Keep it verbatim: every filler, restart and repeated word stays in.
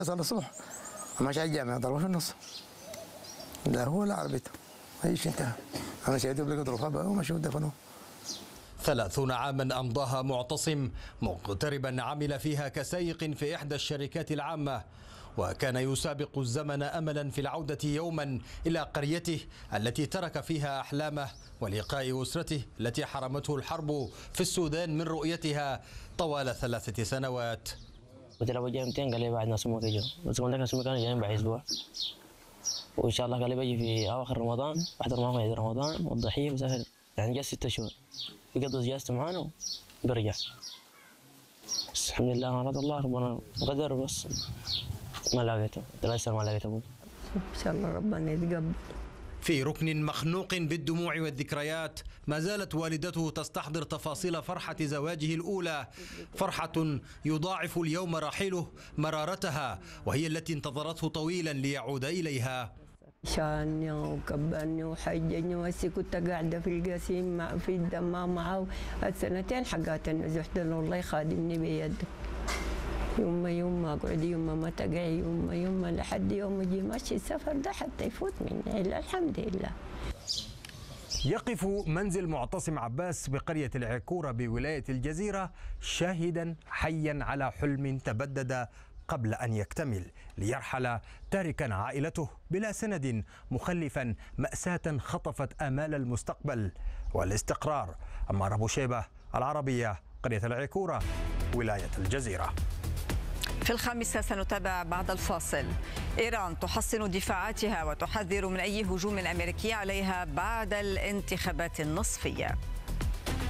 صلى الصبح ماشي على الجامع ضربه في النص. لا هو لا عربيته ايش انتهى. انا شاهدت بلقى ضربها بقى ومشوا دفنوه. ثلاثون عاما أمضاها معتصم مغتربا، عمل فيها كسائق في إحدى الشركات العامة، وكان يسابق الزمن أملا في العودة يوما إلى قريته التي ترك فيها أحلامه ولقاء أسرته التي حرمته الحرب في السودان من رؤيتها طوال ثلاثة سنوات. قلت له جاي مئتين، قال لي بعد ناس امك يجوا، بس قلت لك اسمي كانوا جايين بعد اسبوع، وان شاء الله قال لي بيجي في اواخر رمضان، احضر معهم عيد رمضان والضحيه وسافر، يعني جاء ستة شهور يقضي اجازته معانا وبرجع. بس الحمد لله رضى الله، ربنا قدر، بس ما لقيته، ثلاث سنين ما لقيت ابوي. ان شاء الله ربنا يتقبل. في ركن مخنوق بالدموع والذكريات ما زالت والدته تستحضر تفاصيل فرحة زواجه الأولى، فرحة يضاعف اليوم رحيله مرارتها، وهي التي انتظرته طويلا ليعود إليها. شاني وكبرني وحججني، وهسي كنت قاعدة في القسيم مع في الدمام معه السنتين حقات النزوح دول، والله يخادمني بيده. يوم يوم ما اقعد، يوم ما تقعي، يوم يوم لحد يوم يجي ماشي السفر ده حتى يفوت مني، الا الحمد لله. يقف منزل معتصم عباس بقرية العكورة بولاية الجزيرة شاهدا حيا على حلم تبدد قبل أن يكتمل، ليرحل تاركا عائلته بلا سند، مخلفا مأساة خطفت آمال المستقبل والاستقرار. عمار أبو شيبة، العربية، قرية العكورة، ولاية الجزيرة. في الخامسة سنتابع بعد الفاصل. إيران تحصن دفاعاتها وتحذر من أي هجوم أمريكي عليها بعد الانتخابات النصفية.